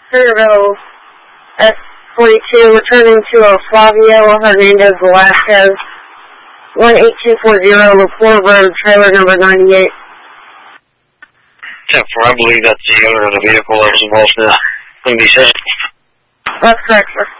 Centerville S42, returning to Flavio Hernandez Velasquez, 18240 LaPorte Road, trailer number 98. 10-4, I believe that's the owner of the vehicle that was involved in the 76. That's correct, sir.